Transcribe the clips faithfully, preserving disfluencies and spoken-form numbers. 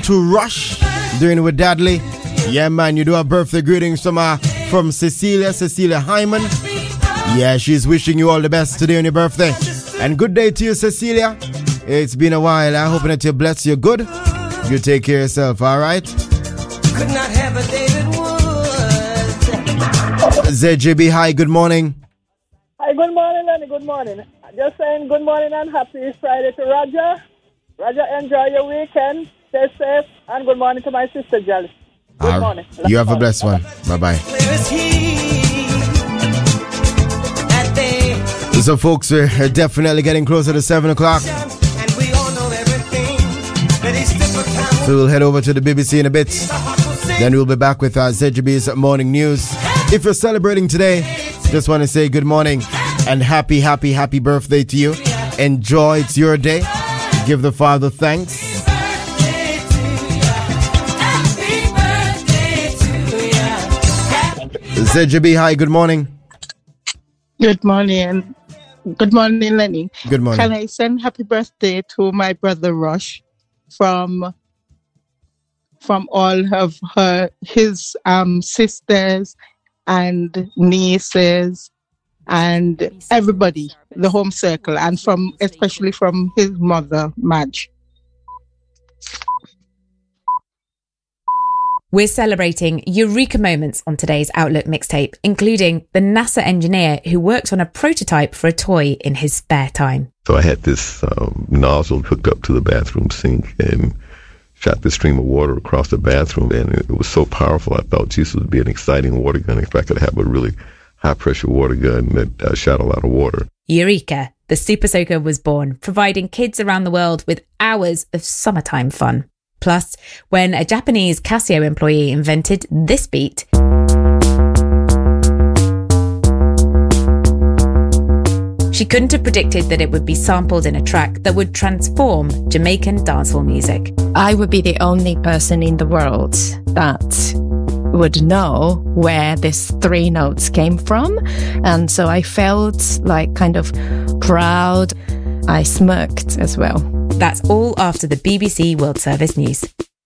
to Rush, doing it with Dudley. Yeah, man, you do have birthday greetings from, uh, from Cecilia, Cecilia Hyman. Yeah, she's wishing you all the best today on your birthday. And good day to you, Cecilia. It's been a while. I'm hoping that you're blessed, you're good. You take care of yourself, all right? Could not have a David Wood. Z J B, hi, good morning. Hi, good morning, Lenny, good morning. Just saying good morning and happy Friday to Roger. Roger, enjoy your weekend. Stay safe. And good morning to my sister, Jolly. Good uh, morning. Love you have a blessed one. Bye-bye. So, folks, we're definitely getting closer to seven o'clock. So we'll head over to the B B C in a bit. Then we'll be back with our Z J B's morning news. If you're celebrating today, just want to say good morning and happy, happy, happy birthday to you. Enjoy, it's your day. Give the Father thanks. Z J B, hi, good morning. Good morning. Good morning, Lenny. Good morning. Can I send happy birthday to my brother Rush from from all of her his um sisters and nieces and everybody, the home circle, and from especially from his mother, Madge. We're celebrating Eureka moments on today's Outlook mixtape, including the NASA engineer who worked on a prototype for a toy in his spare time. So I had this um, nozzle hooked up to the bathroom sink and shot this stream of water across the bathroom, and it, it was so powerful. I thought, geez, this would be an exciting water gun if I could have a really high-pressure water gun that uh, shot a lot of water. Eureka, the Super Soaker, was born, providing kids around the world with hours of summertime fun. Plus, when a Japanese Casio employee invented this beat, she couldn't have predicted that it would be sampled in a track that would transform Jamaican dancehall music. I would be the only person in the world that would know where these three notes came from. And so I felt like kind of proud. I smirked as well. That's all after the B B C World Service News.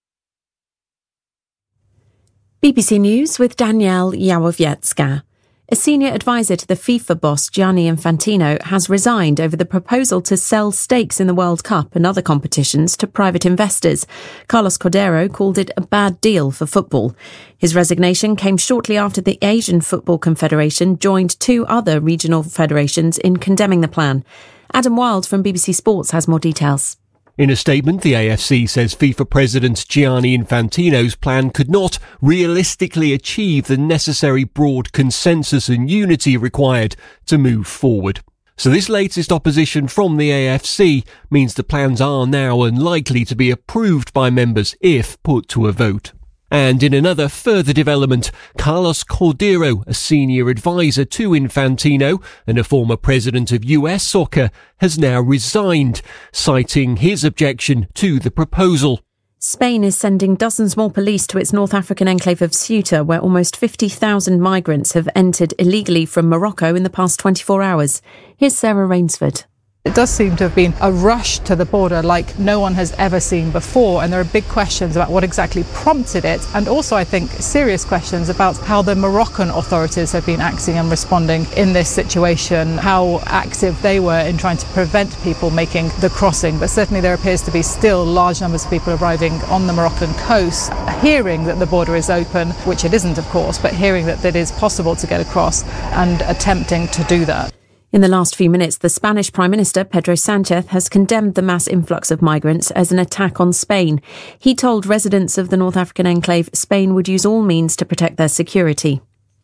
B B C News with Danielle Yawowiecka. A senior advisor to the FIFA boss Gianni Infantino has resigned over the proposal to sell stakes in the World Cup and other competitions to private investors. Carlos Cordeiro called it a bad deal for football. His resignation came shortly after the Asian Football Confederation joined two other regional federations in condemning the plan. Adam Wilde from B B C Sports has more details. In a statement, the A F C says FIFA President Gianni Infantino's plan could not realistically achieve the necessary broad consensus and unity required to move forward. So this latest opposition from the A F C means the plans are now unlikely to be approved by members if put to a vote. And in another further development, Carlos Cordeiro, a senior advisor to Infantino and a former president of U S Soccer, has now resigned, citing his objection to the proposal. Spain is sending dozens more police to its North African enclave of Ceuta, where almost fifty thousand migrants have entered illegally from Morocco in the past twenty-four hours. Here's Sarah Rainsford. It does seem to have been a rush to the border like no one has ever seen before, and there are big questions about what exactly prompted it, and also I think serious questions about how the Moroccan authorities have been acting and responding in this situation, how active they were in trying to prevent people making the crossing. But certainly there appears to be still large numbers of people arriving on the Moroccan coast, hearing that the border is open, which it isn't of course, but hearing that it is possible to get across and attempting to do that. In the last few minutes, the Spanish Prime Minister, Pedro Sánchez, has condemned the mass influx of migrants as an attack on Spain. He told residents of the North African enclave Spain would use all means to protect their security.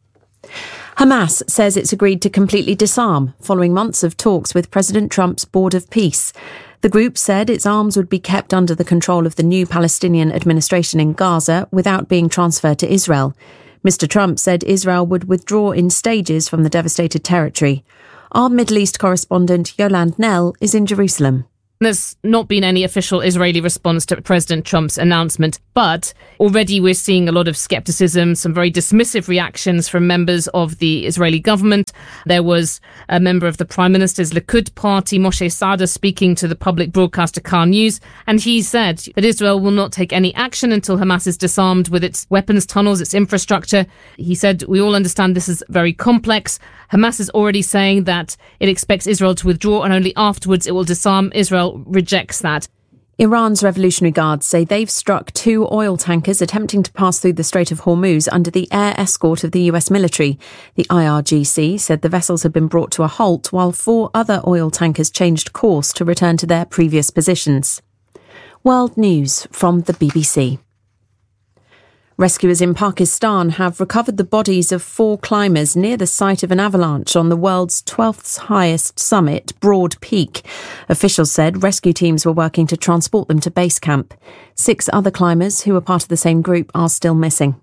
Hamas says it's agreed to completely disarm following months of talks with President Trump's Board of Peace. The group said its arms would be kept under the control of the new Palestinian administration in Gaza without being transferred to Israel. Mister Trump said Israel would withdraw in stages from the devastated territory. Our Middle East correspondent Yolande Nell is in Jerusalem. There's not been any official Israeli response to President Trump's announcement, but already we're seeing a lot of skepticism, some very dismissive reactions from members of the Israeli government. There was a member of the Prime Minister's Likud party, Moshe Sada, speaking to the public broadcaster Car News, and he said that Israel will not take any action until Hamas is disarmed with its weapons tunnels, its infrastructure. He said, we all understand this is very complex. Hamas is already saying that it expects Israel to withdraw and only afterwards it will disarm. Israel rejects that. Iran's Revolutionary Guards say they've struck two oil tankers attempting to pass through the Strait of Hormuz under the air escort of the U S military. The I R G C said the vessels had been brought to a halt while four other oil tankers changed course to return to their previous positions. World News from the B B C. Rescuers in Pakistan have recovered the bodies of four climbers near the site of an avalanche on the world's twelfth highest summit, Broad Peak. Officials said rescue teams were working to transport them to base camp. Six other climbers who were part of the same group are still missing.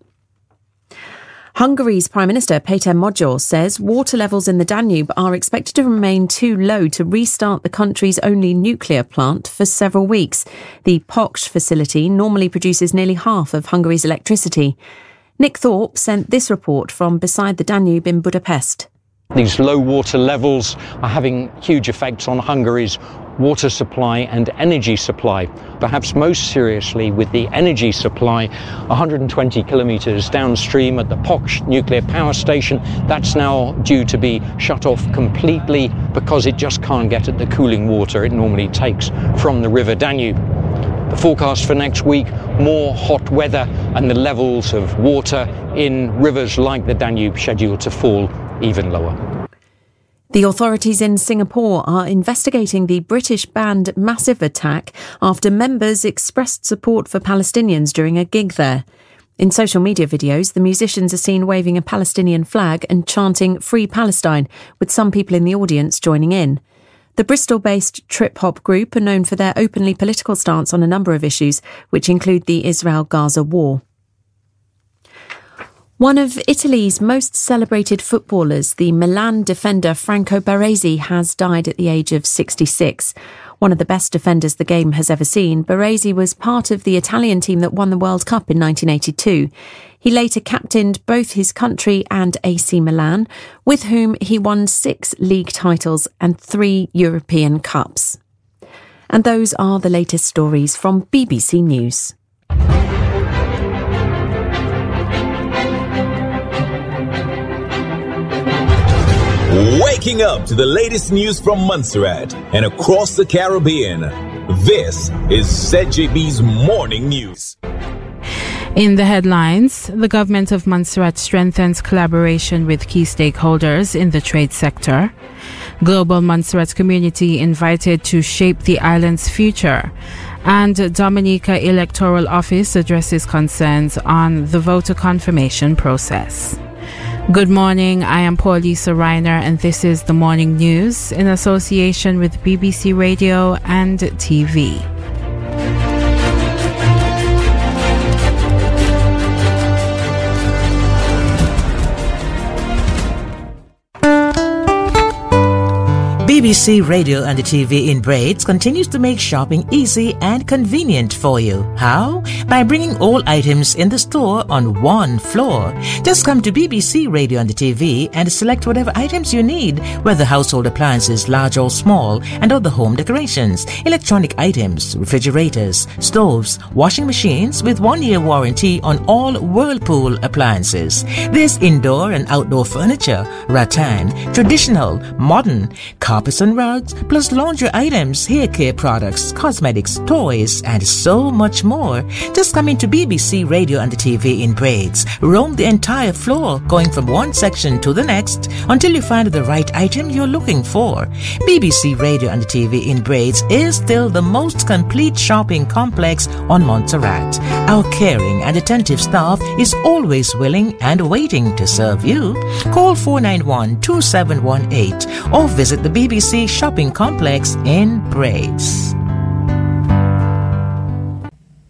Hungary's Prime Minister Péter Magyar says water levels in the Danube are expected to remain too low to restart the country's only nuclear plant for several weeks. The Poksh facility normally produces nearly half of Hungary's electricity. Nick Thorpe sent this report from beside the Danube in Budapest. These low water levels are having huge effects on Hungary's water supply and energy supply. Perhaps most seriously with the energy supply, one hundred twenty kilometres downstream at the Poksh nuclear power station, that's now due to be shut off completely because it just can't get at the cooling water it normally takes from the River Danube. The forecast for next week, more hot weather and the levels of water in rivers like the Danube scheduled to fall even lower. The authorities in Singapore are investigating the British band Massive Attack after members expressed support for Palestinians during a gig there. In social media videos, the musicians are seen waving a Palestinian flag and chanting Free Palestine, with some people in the audience joining in. The Bristol-based trip-hop group are known for their openly political stance on a number of issues, which include the Israel-Gaza war. One of Italy's most celebrated footballers, the Milan defender Franco Baresi, has died at the age of sixty-six. One of the best defenders the game has ever seen, Baresi was part of the Italian team that won the World Cup in nineteen eighty-two. He later captained both his country and A C Milan, with whom he won six league titles and three European Cups. And those are the latest stories from B B C News. Waking up to the latest news from Montserrat and across the Caribbean. This is Z J B's Morning News. In the headlines, the government of Montserrat strengthens collaboration with key stakeholders in the trade sector. Global Montserrat community invited to shape the island's future. And Dominica Electoral Office addresses concerns on the voter confirmation process. Good morning, I am Paulisa Reiner and this is the Morning News in association with B B C Radio and T V. B B C Radio and the T V in braids continues to make shopping easy and convenient for you. How? By bringing all items in the store on one floor. Just come to B B C Radio and the T V and select whatever items you need, whether household appliances large or small, and other home decorations, electronic items, refrigerators, stoves, washing machines with one-year warranty on all Whirlpool appliances. There's indoor and outdoor furniture, rattan, traditional, modern, carpets and rugs, plus laundry items, hair care products, cosmetics, toys, and so much more. Just come into B B C Radio and the T V in braids. Roam the entire floor, going from one section to the next until you find the right item you're looking for. B B C Radio and the T V in braids is still the most complete shopping complex on Montserrat. Our caring and attentive staff is always willing and waiting to serve you. Call four nine one, two seven one eight or visit the B B C shopping complex in braids.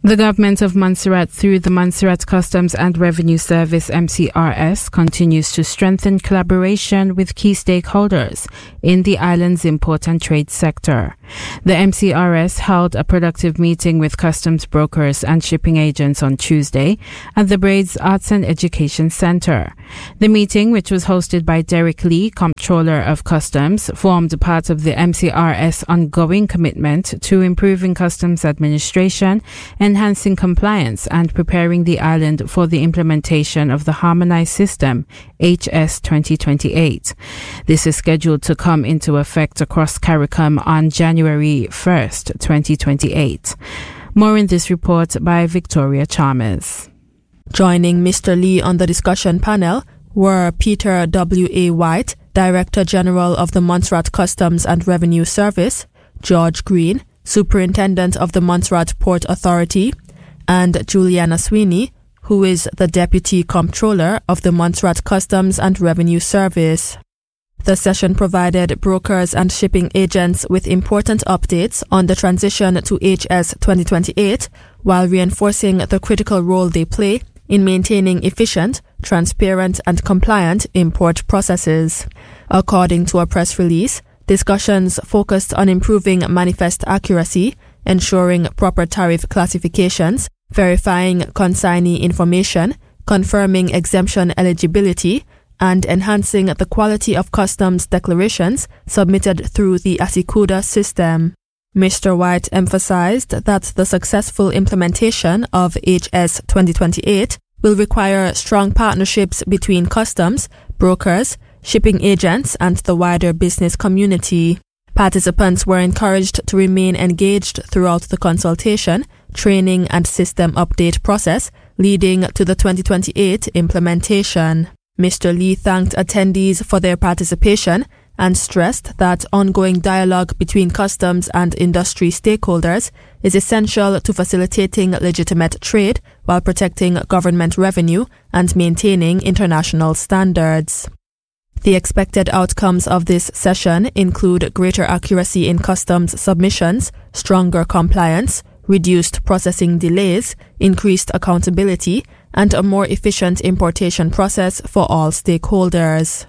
The government of Montserrat, through the Montserrat Customs and Revenue Service M C R S, continues to strengthen collaboration with key stakeholders in the island's import and trade sector. The M C R S held a productive meeting with customs brokers and shipping agents on Tuesday at the Braids Arts and Education Center. The meeting, which was hosted by Derek Lee, Comptroller of Customs, formed part of the M C R S ongoing commitment to improving customs administration, enhancing compliance, and preparing the island for the implementation of the Harmonized System, H S twenty twenty-eight. This is scheduled to come into effect across CARICOM on January first, twenty twenty-eight. More in this report by Victoria Chalmers. Joining Mister Lee on the discussion panel were Peter W A. White, Director General of the Montserrat Customs and Revenue Service, George Green, Superintendent of the Montserrat Port Authority, and Juliana Sweeney, who is the Deputy Comptroller of the Montserrat Customs and Revenue Service. The session provided brokers and shipping agents with important updates on the transition to H S twenty twenty-eight, while reinforcing the critical role they play in maintaining efficient, transparent, and compliant import processes. According to a press release, discussions focused on improving manifest accuracy, ensuring proper tariff classifications, verifying consignee information, confirming exemption eligibility, and enhancing the quality of customs declarations submitted through the ASICUDA system. Mister White emphasized that the successful implementation of H S twenty twenty-eight will require strong partnerships between customs, brokers, shipping agents, and the wider business community. Participants were encouraged to remain engaged throughout the consultation, training, and system update process leading to the twenty twenty-eight implementation. Mister Lee thanked attendees for their participation and stressed that ongoing dialogue between customs and industry stakeholders is essential to facilitating legitimate trade while protecting government revenue and maintaining international standards. The expected outcomes of this session include greater accuracy in customs submissions, stronger compliance, reduced processing delays, increased accountability, and a more efficient importation process for all stakeholders.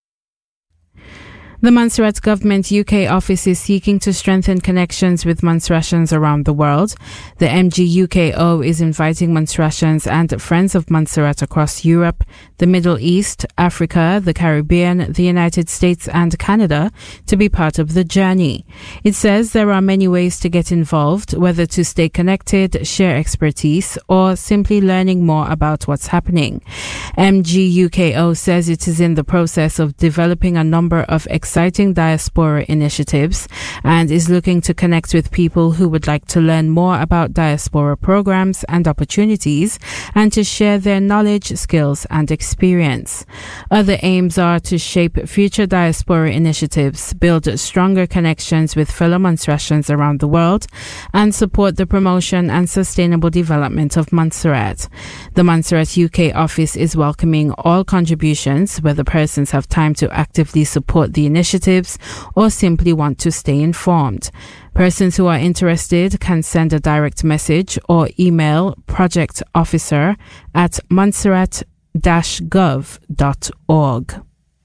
The Montserrat Government U K office is seeking to strengthen connections with Montserratians around the world. The M G U K O is inviting Montserratians and friends of Montserrat across Europe, the Middle East, Africa, the Caribbean, the United States, and Canada to be part of the journey. It says there are many ways to get involved, whether to stay connected, share expertise, or simply learning more about what's happening. M G U K O says it is in the process of developing a number of exciting diaspora initiatives and is looking to connect with people who would like to learn more about diaspora programs and opportunities and to share their knowledge, skills, and experience. Other aims are to shape future diaspora initiatives, build stronger connections with fellow Montserratians around the world, and support the promotion and sustainable development of Montserrat. The Montserrat U K office is welcoming all contributions, whether persons have time to actively support the initiatives or simply want to stay informed. Persons who are interested can send a direct message or email project officer at montserrat dash gov dot org.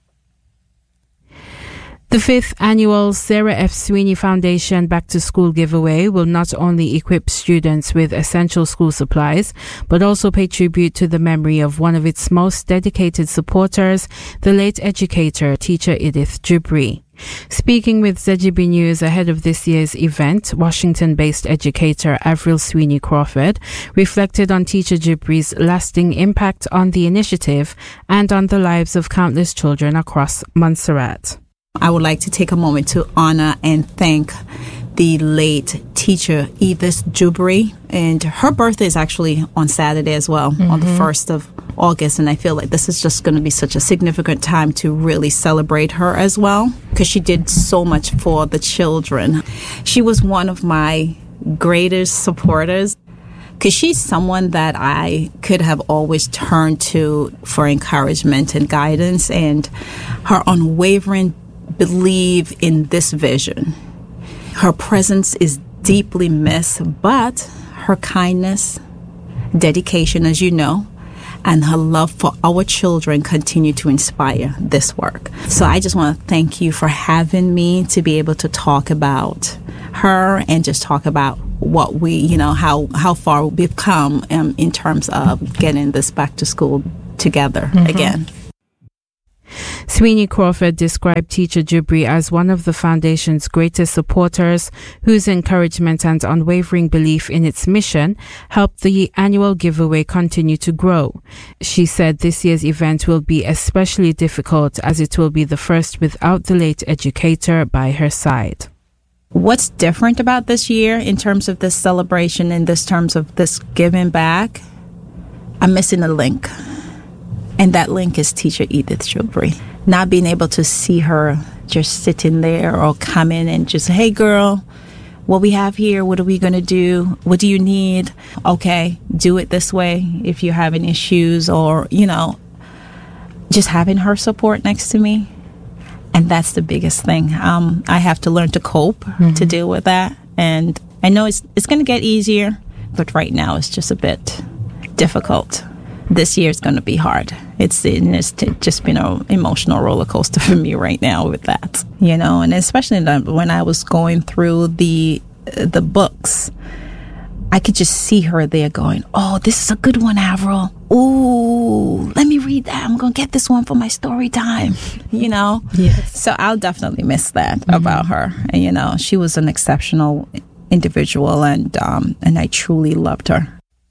The fifth annual Sarah F. Sweeney Foundation Back to School giveaway will not only equip students with essential school supplies, but also pay tribute to the memory of one of its most dedicated supporters, the late educator, teacher Edith Jubri. Speaking with Z G B News ahead of this year's event, Washington-based educator Avril Sweeney Crawford reflected on teacher Jubri's lasting impact on the initiative and on the lives of countless children across Montserrat. I would like to take a moment to honor and thank the late teacher Edith Jubri, and her birthday is actually on Saturday as well, mm-hmm. on the first of August, and I feel like this is just going to be such a significant time to really celebrate her as well, because she did so much for the children. She was one of my greatest supporters, because she's someone that I could have always turned to for encouragement and guidance, and her unwavering belief in this vision. Her presence is deeply missed, but her kindness, dedication, as you know, and her love for our children continue to inspire this work. So I just want to thank you for having me to be able to talk about her and just talk about what we, you know, how, how far we've come um, in terms of getting this back to school together mm-hmm. again. Sweeney Crawford described Teacher Jubri as one of the foundation's greatest supporters, whose encouragement and unwavering belief in its mission helped the annual giveaway continue to grow. She said this year's event will be especially difficult as it will be the first without the late educator by her side. What's different about this year in terms of this celebration, in this terms of this giving back? I'm missing a link. And that link is Teacher Edith Jubri. Not being able to see her just sitting there or come in and just, hey, girl, what we have here, what are we going to do? What do you need? Okay, do it this way if you're having issues, or, you know, just having her support next to me. And that's the biggest thing. Um, I have to learn to cope, mm-hmm. to deal with that. And I know it's it's going to get easier, but right now it's just a bit difficult. This year is going to be hard. It's, it's just been an emotional roller coaster for me right now with that, you know, and especially when I was going through the the books, I could just see her there going, oh, this is a good one, Avril. Ooh, let me read that. I'm going to get this one for my story time, you know. Yes. So I'll definitely miss that mm-hmm. about her. And, you know, she was an exceptional individual, and um, and I truly loved her.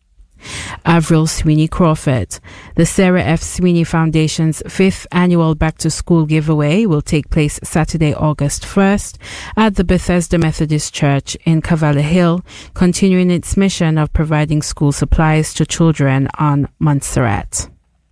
Avril Sweeney Crawford. The Sarah F. Sweeney Foundation's fifth annual Back to School giveaway will take place Saturday, August first at the Bethesda Methodist Church in Cavallo Hill, continuing its mission of providing school supplies to children on Montserrat.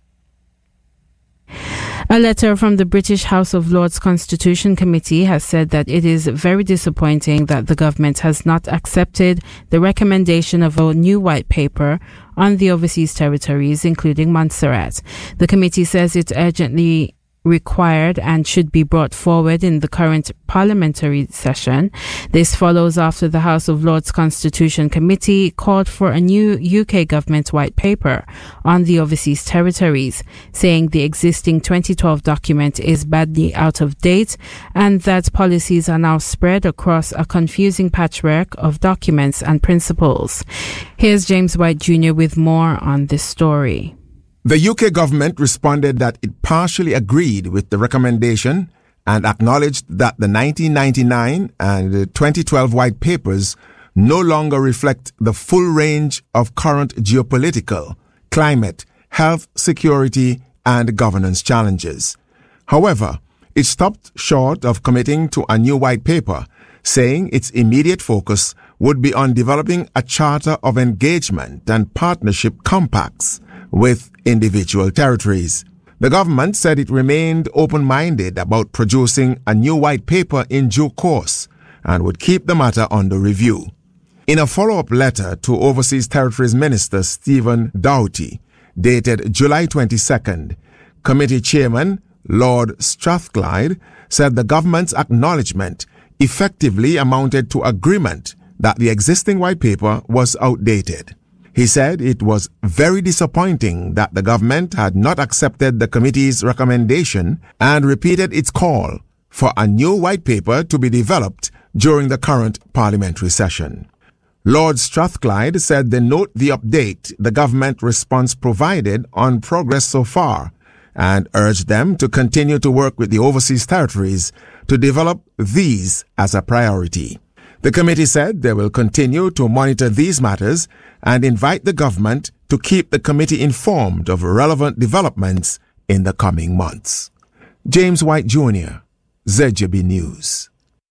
A letter from the British House of Lords Constitution Committee has said that it is very disappointing that the government has not accepted the recommendation of a new white paper on the overseas territories, including Montserrat. The committee says it urgently required and should be brought forward in the current parliamentary session. This follows after the House of Lords Constitution Committee called for a new U K government white paper on the overseas territories, saying the existing twenty twelve document is badly out of date and that policies are now spread across a confusing patchwork of documents and principles. Here's James White Junior with more on this story. The U K government responded that it partially agreed with the recommendation and acknowledged that the nineteen ninety-nine and the twenty twelve white papers no longer reflect the full range of current geopolitical, climate, health, security, and governance challenges. However, it stopped short of committing to a new white paper, saying its immediate focus would be on developing a charter of engagement and partnership compacts with individual territories. The government said it remained open-minded about producing a new white paper in due course and would keep the matter under review. In a follow-up letter to Overseas Territories Minister Stephen Doughty, dated July twenty-second, Committee Chairman Lord Strathclyde said the government's acknowledgement effectively amounted to agreement that the existing white paper was outdated. He said it was very disappointing that the government had not accepted the committee's recommendation and repeated its call for a new white paper to be developed during the current parliamentary session. Lord Strathclyde said they note the update the government response provided on progress so far and urged them to continue to work with the overseas territories to develop these as a priority. The committee said they will continue to monitor these matters and invite the government to keep the committee informed of relevant developments in the coming months. James White Junior, Z J B News.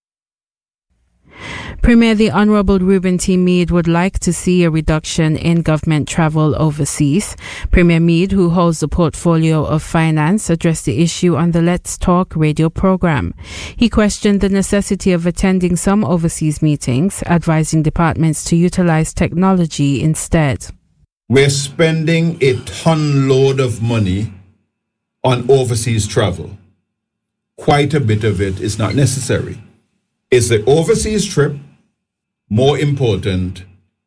Premier the Honourable Reuben T. Mead would like to see a reduction in government travel overseas. Premier Mead, who holds the portfolio of finance, addressed the issue on the Let's Talk radio programme. He questioned the necessity of attending some overseas meetings, advising departments to utilise technology instead. We're spending a ton load of money on overseas travel. Quite a bit of it is not necessary. Is the overseas trip more important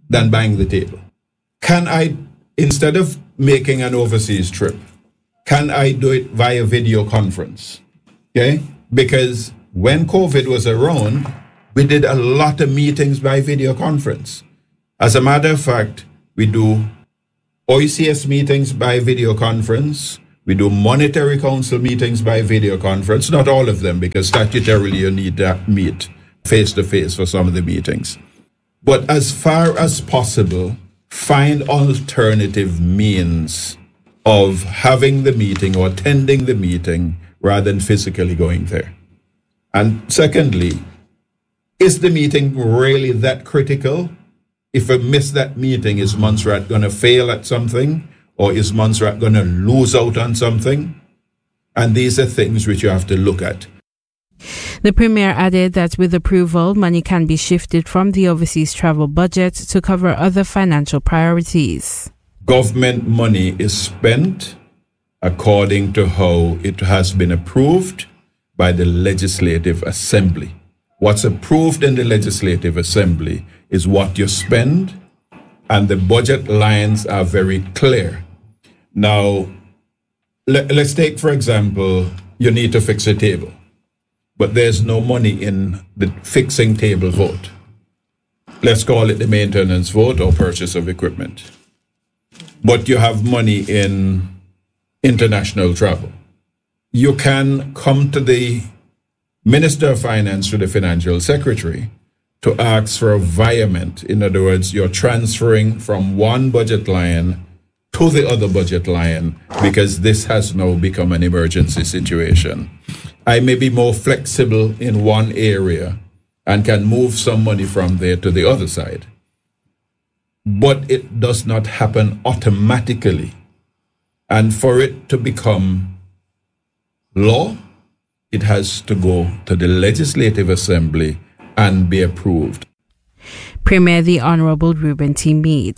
than buying the table. Can I, instead of making an overseas trip, can I do it via video conference? Okay? Because when COVID was around, we did a lot of meetings by video conference. As a matter of fact, we do O E C S meetings by video conference. We do monetary council meetings by video conference. Not all of them, because statutorily you need to meet face-to-face for some of the meetings. But as far as possible, find alternative means of having the meeting or attending the meeting rather than physically going there. And secondly, is the meeting really that critical? If I miss that meeting, is Montserrat going to fail at something? Or is Montserrat going to lose out on something? And these are things which you have to look at. The Premier added that with approval, money can be shifted from the overseas travel budget to cover other financial priorities. Government money is spent according to how it has been approved by the Legislative Assembly. What's approved in the Legislative Assembly is what you spend, and the budget lines are very clear. Now, let, let's take, for example, you need to fix a table, but there's no money in the fixing table vote. Let's call it the maintenance vote or purchase of equipment. But you have money in international travel. You can come to the Minister of Finance, to the Financial Secretary, to ask for a virement. In other words, you're transferring from one budget line to the other budget line because this has now become an emergency situation. I may be more flexible in one area and can move some money from there to the other side. But it does not happen automatically. And for it to become law, it has to go to the Legislative Assembly and be approved. Premier the Honourable Reuben T. Meade.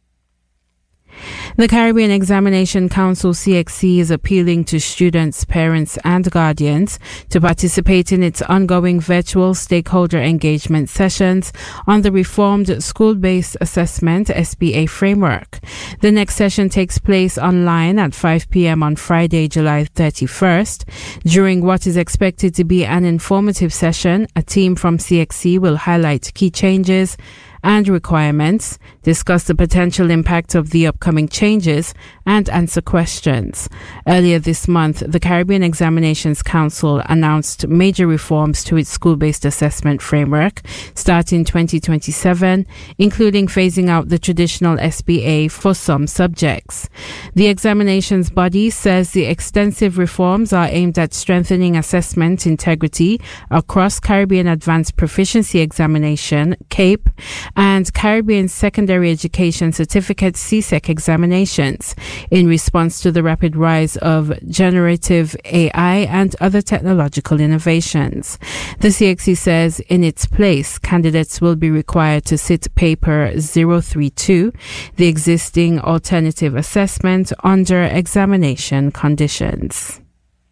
The Caribbean Examination Council C X C is appealing to students, parents and guardians to participate in its ongoing virtual stakeholder engagement sessions on the reformed school-based assessment S B A framework. The next session takes place online at five p.m. on Friday, July thirty-first. During what is expected to be an informative session, a team from C X C will highlight key changes and requirements, discuss the potential impact of the upcoming changes, and answer questions. Earlier this month, the Caribbean Examinations Council announced major reforms to its school-based assessment framework starting twenty twenty-seven, including phasing out the traditional S B A for some subjects. The examinations body says the extensive reforms are aimed at strengthening assessment integrity across Caribbean Advanced Proficiency Examination, CAPE, and Caribbean Secondary Education Certificate C S E C examinations in response to the rapid rise of generative A I and other technological innovations. The C X C says in its place, candidates will be required to sit paper zero three two, the existing alternative assessment, under examination conditions.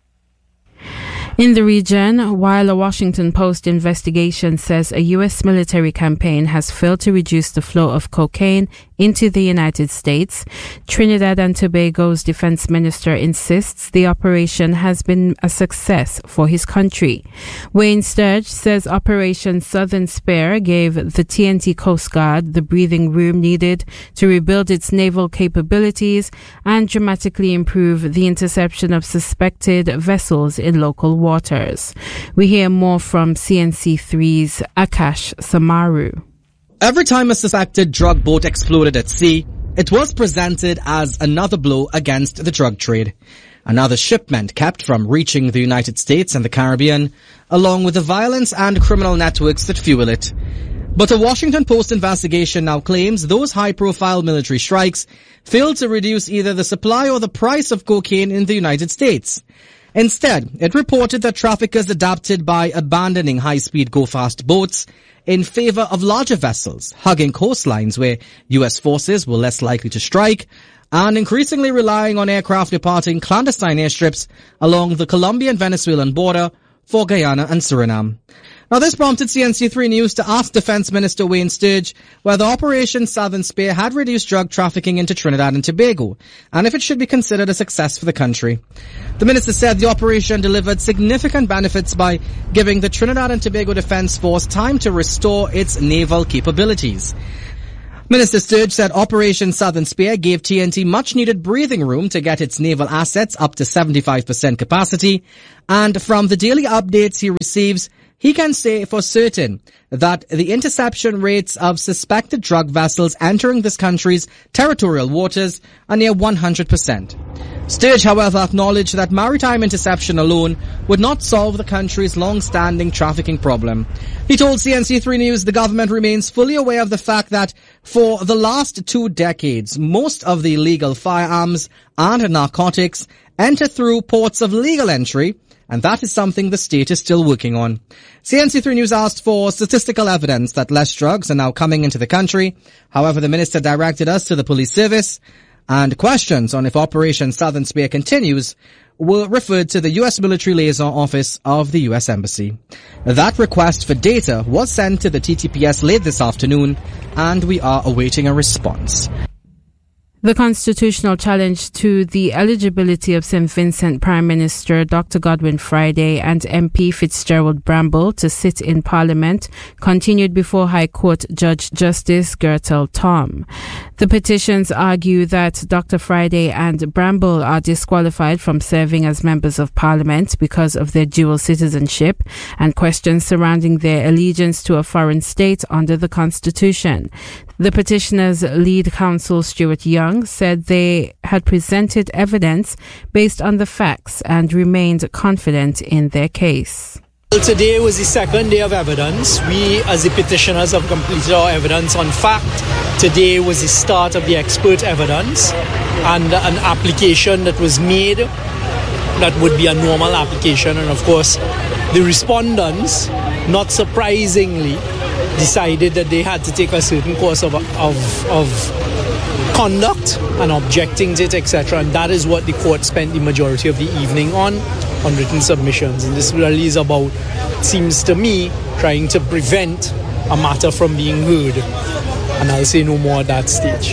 In the region, while a Washington Post investigation says a U S military campaign has failed to reduce the flow of cocaine into the United States, Trinidad and Tobago's defense minister insists the operation has been a success for his country. Wayne Sturge says Operation Southern Spear gave the T N T Coast Guard the breathing room needed to rebuild its naval capabilities and dramatically improve the interception of suspected vessels in local waters. We hear more from C N C three's Akash Samaru. Every time a suspected drug boat exploded at sea, it was presented as another blow against the drug trade. Another shipment kept from reaching the United States and the Caribbean, along with the violence and criminal networks that fuel it. But a Washington Post investigation now claims those high-profile military strikes failed to reduce either the supply or the price of cocaine in the United States. Instead, it reported that traffickers adapted by abandoning high-speed go-fast boats in favor of larger vessels, hugging coastlines where U S forces were less likely to strike, and increasingly relying on aircraft departing clandestine airstrips along the Colombian-Venezuelan border for Guyana and Suriname. Now, this prompted C N C three News to ask Defense Minister Wayne Sturge whether Operation Southern Spear had reduced drug trafficking into Trinidad and Tobago, and if it should be considered a success for the country. The minister said the operation delivered significant benefits by giving the Trinidad and Tobago Defense Force time to restore its naval capabilities. Minister Sturge said Operation Southern Spear gave T N T much-needed breathing room to get its naval assets up to seventy-five percent capacity, and from the daily updates he receives, he can say for certain that the interception rates of suspected drug vessels entering this country's territorial waters are near one hundred percent. Sturge, however, acknowledged that maritime interception alone would not solve the country's long-standing trafficking problem. He told C N C three News the government remains fully aware of the fact that for the last two decades, most of the illegal firearms and narcotics enter through ports of legal entry, and that is something the state is still working on. C N C three News asked for statistical evidence that less drugs are now coming into the country. However, the minister directed us to the police service, and questions on if Operation Southern Spear continues were referred to the U S Military Liaison Office of the U S Embassy. That request for data was sent to the T T P S late this afternoon, and we are awaiting a response. The constitutional challenge to the eligibility of Saint Vincent Prime Minister Doctor Godwin Friday and M P Fitzgerald Bramble to sit in Parliament continued before High Court Judge Justice Gertel Tom. The petitions argue that Doctor Friday and Bramble are disqualified from serving as members of Parliament because of their dual citizenship and questions surrounding their allegiance to a foreign state under the Constitution. The petitioners' lead counsel, Stuart Young, said they had presented evidence based on the facts and remained confident in their case. Well, today was the second day of evidence. We, as the petitioners, have completed our evidence on fact. Today was the start of the expert evidence and an application that was made that would be a normal application. And of course, the respondents, not surprisingly, decided that they had to take a certain course of of, of conduct and objecting to it, et cetera. And that is what the court spent the majority of the evening on, on written submissions. And this really is about, seems to me, trying to prevent a matter from being heard. And I'll say no more at that stage.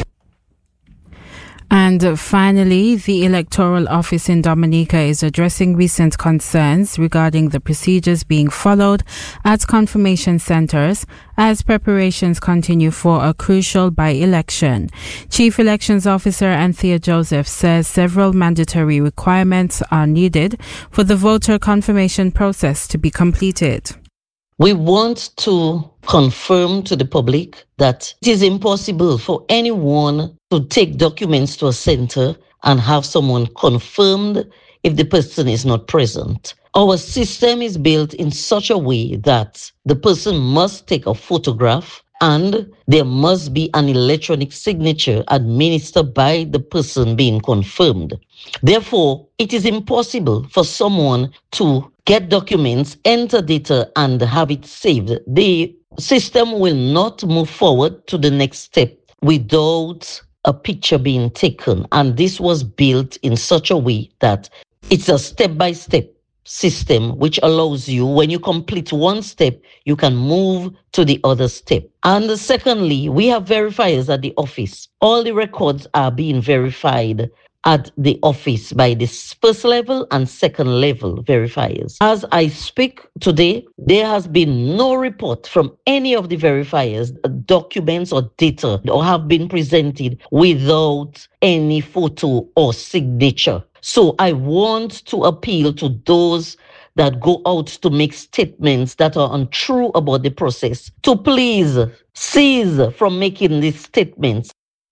And finally, the Electoral Office in Dominica is addressing recent concerns regarding the procedures being followed at confirmation centres as preparations continue for a crucial by-election. Chief Elections Officer Anthea Joseph says several mandatory requirements are needed for the voter confirmation process to be completed. We want to confirm to the public that it is impossible for anyone to take documents to a center and have someone confirmed if the person is not present. Our system is built in such a way that the person must take a photograph and there must be an electronic signature administered by the person being confirmed. Therefore, it is impossible for someone to get documents, enter data, and have it saved. The system will not move forward to the next step without a picture being taken. And this was built in such a way that it's a step-by-step system which allows you, when you complete one step, you can move to the other step. And secondly, we have verifiers at the office. All the records are being verified at the office by the first level and second level verifiers. As I speak today, there has been no report from any of the verifiers, documents or data, or have been presented without any photo or signature. So I want to appeal to those that go out to make statements that are untrue about the process to please cease from making these statements.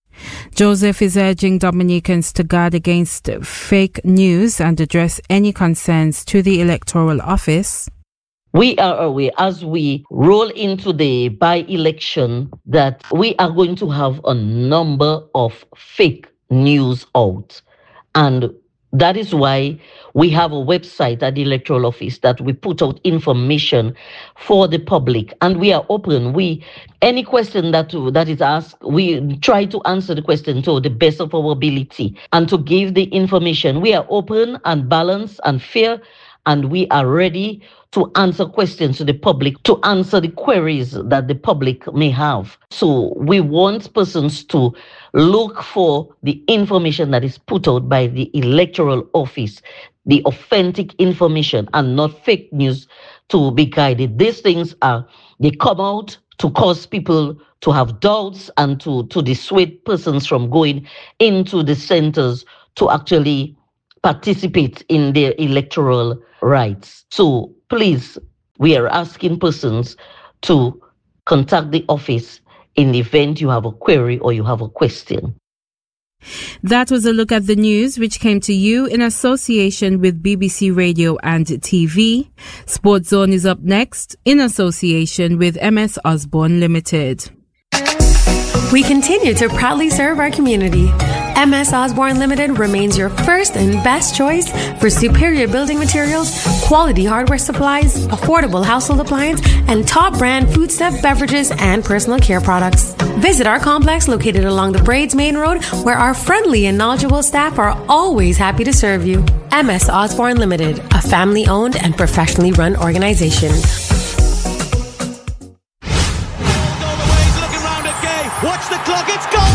Joseph is urging Dominicans to guard against fake news and address any concerns to the Electoral Office. We are aware as we roll into the by-election that we are going to have a number of fake news out. And that is why we have a website at the Electoral Office that we put out information for the public. And we are open. We any question that, that is asked, we try to answer the question to the best of our ability and to give the information. We are open and balanced and fair. and we are ready to answer questions to the public, to answer the queries that the public may have. So we want persons to look for the information that is put out by the electoral office, the authentic information and not fake news to be guided. These things are, they come out to cause people to have doubts and to, to dissuade persons from going into the centers to actually participate in their electoral rights. So please, we are asking persons to contact the office in the event you have a query or you have a question. That was a look at the news, which came to you in association with B B C Radio and T V. Sports Zone is up next in association with M S Osborne Limited. We continue to proudly serve our community. M S Osborne Limited remains your first and best choice for superior building materials, quality hardware supplies, affordable household appliance, and top brand foodstuff, beverages, and personal care products. Visit our complex located along the Braids Main Road, where our friendly and knowledgeable staff are always happy to serve you. M S Osborne Limited, a family-owned and professionally run organization. Watch the clock, it's goal!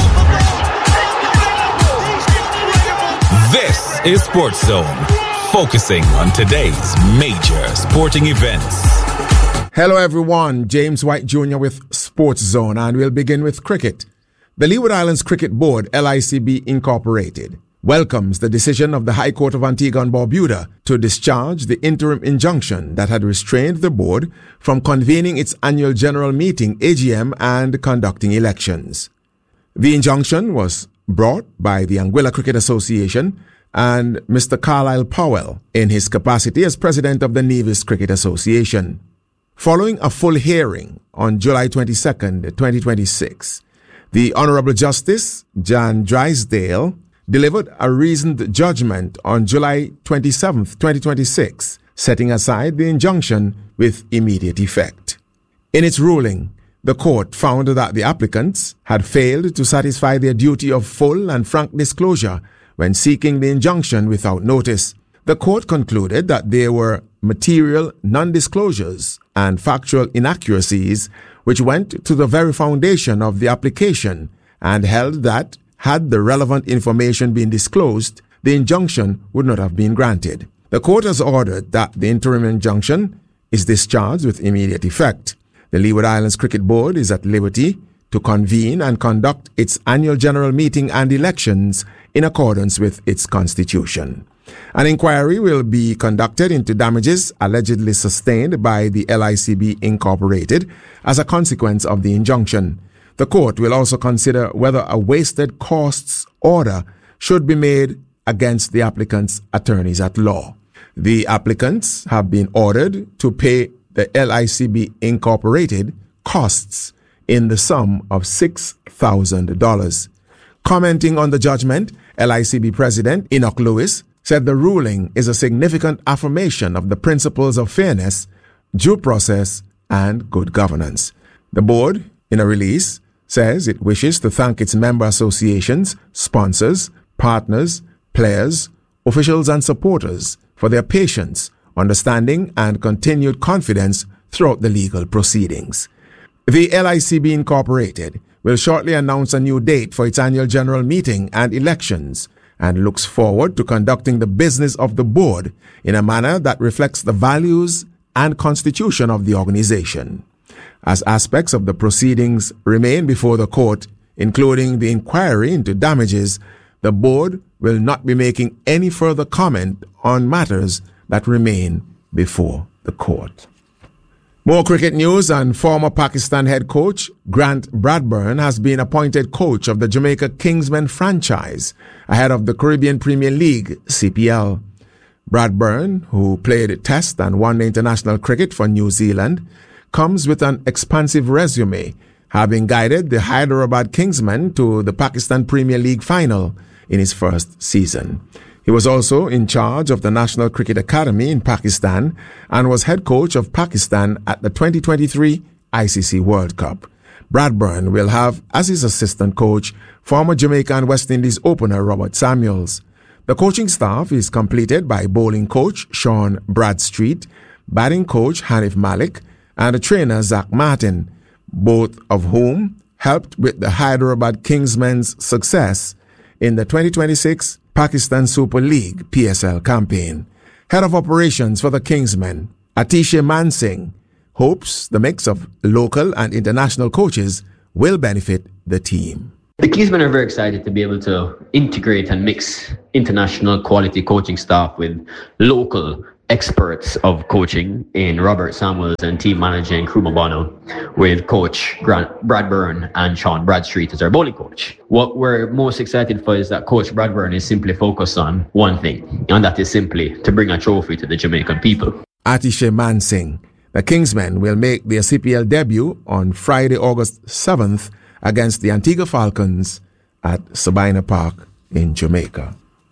This is Sports Zone, focusing on today's major sporting events. Hello everyone, James White Junior with Sports Zone, and we'll begin with cricket. The Leeward Islands Cricket Board, L I C B Incorporated, welcomes the decision of the High Court of Antigua and Barbuda to discharge the interim injunction that had restrained the board from convening its annual general meeting, A G M, and conducting elections. The injunction was brought by the Anguilla Cricket Association and Mister Carlisle Powell in his capacity as president of the Nevis Cricket Association. Following a full hearing on July twenty-second, twenty twenty-six, the Honorable Justice Jan Drysdale delivered a reasoned judgment on July twenty-seventh, twenty twenty-six, setting aside the injunction with immediate effect. In its ruling, the court found that the applicants had failed to satisfy their duty of full and frank disclosure when seeking the injunction without notice. The court concluded that there were material non-disclosures and factual inaccuracies which went to the very foundation of the application, and held that had the relevant information been disclosed, the injunction would not have been granted. The court has ordered that the interim injunction is discharged with immediate effect. The Leeward Islands Cricket Board is at liberty to convene and conduct its annual general meeting and elections in accordance with its constitution. An inquiry will be conducted into damages allegedly sustained by the L I C B Incorporated as a consequence of the injunction. The court will also consider whether a wasted costs order should be made against the applicant's attorneys at law. The applicants have been ordered to pay the L I C B Incorporated costs in the sum of six thousand dollars. Commenting on the judgment, L I C B President Enoch Lewis said the ruling is a significant affirmation of the principles of fairness, due process, and good governance. The board, in a release, says it wishes to thank its member associations, sponsors, partners, players, officials, and supporters for their patience, understanding, and continued confidence throughout the legal proceedings. The L I C B Incorporated will shortly announce a new date for its annual general meeting and elections, and looks forward to conducting the business of the board in a manner that reflects the values and constitution of the organization. As aspects of the proceedings remain before the court, including the inquiry into damages, the board will not be making any further comment on matters that remain before the court. More cricket news, and former Pakistan head coach Grant Bradburn has been appointed coach of the Jamaica Kingsmen franchise ahead of the Caribbean Premier League, C P L. Bradburn, who played Test and one-day international cricket for New Zealand, comes with an expansive resume, having guided the Hyderabad Kingsmen to the Pakistan Premier League final in his first season. He was also in charge of the National Cricket Academy in Pakistan and was head coach of Pakistan at the twenty twenty-three I C C World Cup. Bradburn will have as his assistant coach former Jamaica and West Indies opener Robert Samuels. The coaching staff is completed by bowling coach Sean Bradstreet, batting coach Hanif Malik, and the trainer Zach Martin, both of whom helped with the Hyderabad Kingsmen's success in the twenty twenty-six Pakistan Super League P S L campaign. Head of operations for the Kingsmen, Atisha Mansingh, hopes the mix of local and international coaches will benefit the team. The Kingsmen are very excited to be able to integrate and mix international quality coaching staff with local experts of coaching in Robert Samuels and team manager in Nkrumah Bono, with coach Grant Bradburn and Sean Bradstreet as our bowling coach. What we're most excited for is that coach Bradburn is simply focused on one thing, and that is simply to bring a trophy to the Jamaican people. Atisha Mansingh. The Kingsmen will make their C P L debut on Friday, August seventh against the Antigua Falcons at Sabina Park in Jamaica.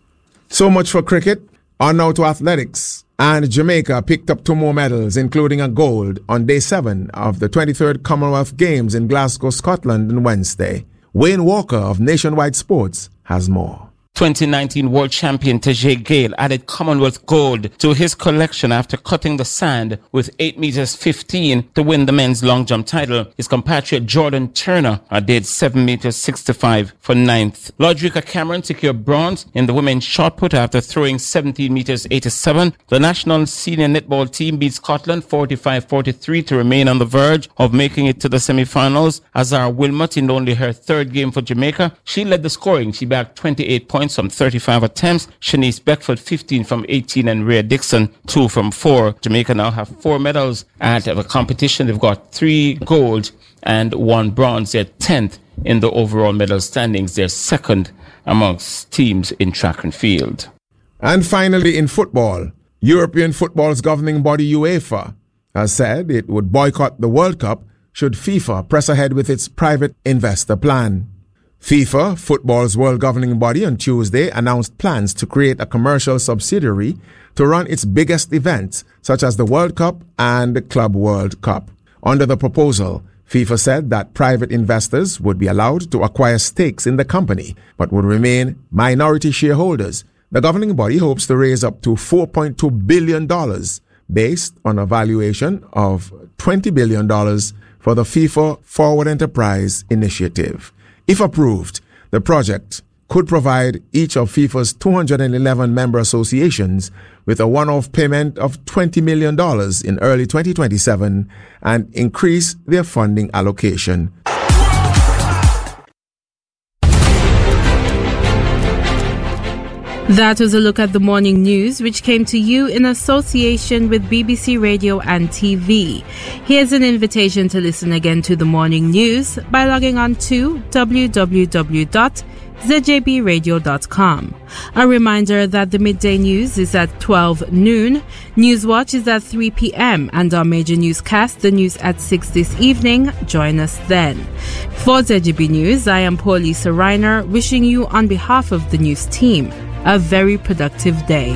So much for cricket. On now to athletics. And Jamaica picked up two more medals, including a gold, on day seven of the twenty-third Commonwealth Games in Glasgow, Scotland on Wednesday. Wayne Walker of Nationwide Sports has more. twenty nineteen World Champion Tajay Gale added Commonwealth gold to his collection after cutting the sand with eight meters fifteen to win the men's long jump title. His compatriot Jordan Turner did seven meters sixty-five for ninth. Lodrika Cameron secured bronze in the women's shot put after throwing seventeen meters eighty-seven. The national senior netball team beat Scotland forty-five forty-three to remain on the verge of making it to the semi-finals. Azar Wilmot, in only her third game for Jamaica, she led the scoring. She bagged twenty-eight points from thirty-five attempts. Shanice Beckford fifteen from eighteen and Rhea Dixon two from four. Jamaica now have four medals at the competition. They've got three gold and one bronze. They're tenth in the overall medal standings. They're second amongst teams in track and field. And finally, in football, European football's governing body UEFA has said it would boycott the World Cup should FIFA press ahead with its private investor plan. FIFA, football's world governing body, on Tuesday announced plans to create a commercial subsidiary to run its biggest events, such as the World Cup and the Club World Cup. Under the proposal, FIFA said that private investors would be allowed to acquire stakes in the company, but would remain minority shareholders. The governing body hopes to raise up to four point two billion dollars, based on a valuation of twenty billion dollars for the FIFA Forward Enterprise Initiative. If approved, the project could provide each of FIFA's two hundred eleven member associations with a one-off payment of twenty million dollars in early twenty twenty-seven and increase their funding allocation. That was a look at the morning news, which came to you in association with B B C Radio and T V. Here's an invitation to listen again to the morning news by logging on to w w w dot z j b radio dot com. A reminder that the midday news is at twelve noon, Newswatch is at three p.m, and our major newscast, the news at six this evening. Join us then. For Z J B News, I am Paulisa Reiner, wishing you on behalf of the news team a very productive day.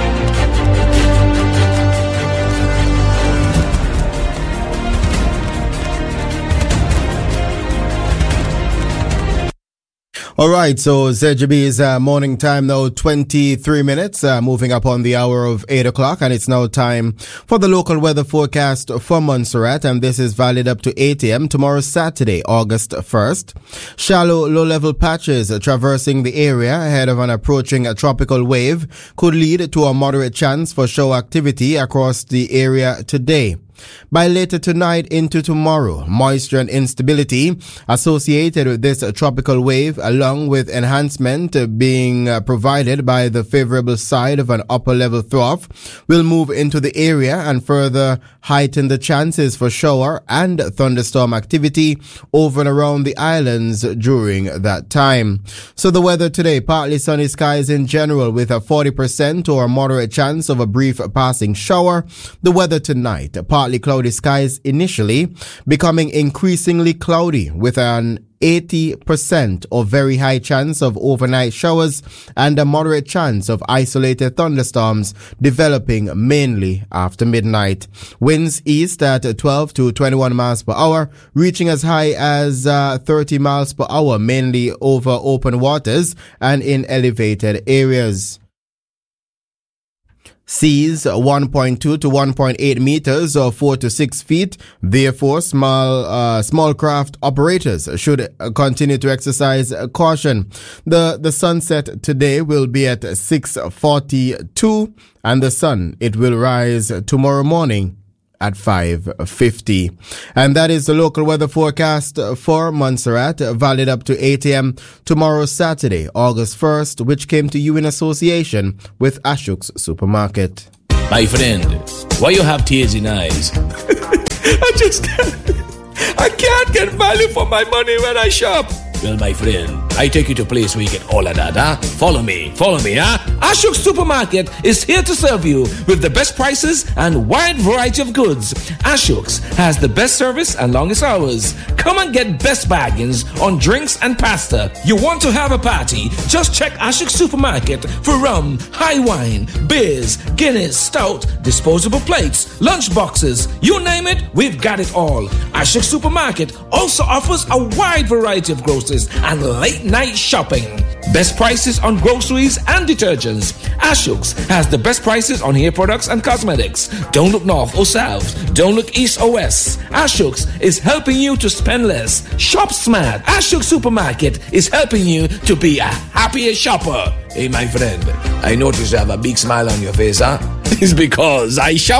All right, so Z J B's uh, morning time now, twenty-three minutes, uh, moving up on the hour of eight o'clock, and it's now time for the local weather forecast for Montserrat, and this is valid up to eight a.m. tomorrow, Saturday, August first. Shallow, low-level patches traversing the area ahead of an approaching uh, tropical wave could lead to a moderate chance for shower activity across the area today. By later tonight into tomorrow, moisture and instability associated with this tropical wave, along with enhancement being provided by the favorable side of an upper level trough, will move into the area and further heighten the chances for shower and thunderstorm activity over and around the islands during that time. So the weather today, partly sunny skies in general with a forty percent or a moderate chance of a brief passing shower. The weather tonight, partly cloudy skies initially, becoming increasingly cloudy with an eighty percent or very high chance of overnight showers and a moderate chance of isolated thunderstorms developing mainly after midnight. Winds east at twelve to twenty-one miles per hour, reaching as high as uh, thirty miles per hour, mainly over open waters and in elevated areas. Seas one point two to one point eight meters or four to six feet. Therefore, small uh, small craft operators should continue to exercise caution. The the sunset today will be at six forty-two, and the sun, it will rise tomorrow morning at five fifty. And that is the local weather forecast for Montserrat, valid up to eight a.m. tomorrow, Saturday, August first, which came to you in association with Ashok's Supermarket. My friend, why you have tears in eyes? I just can't. I can't get value for my money when I shop. Well, my friend, I take you to a place where you get all of that, huh? Follow me, follow me, huh? Ashok Supermarket is here to serve you with the best prices and wide variety of goods. Ashok's has the best service and longest hours. Come and get best bargains on drinks and pasta. You want to have a party? Just check Ashok Supermarket for rum, high wine, beers, Guinness, stout, disposable plates, lunch boxes. You name it, we've got it all. Ashok Supermarket also offers a wide variety of groceries and late night shopping. Best prices on groceries and detergents. Ashok's has the best prices on hair products and cosmetics. Don't look north or south. Don't look east or west. Ashok's is helping you to spend less. Shop smart. Ashok Supermarket is helping you to be a happier shopper. Hey, my friend, I notice you have a big smile on your face, huh? It's because I shop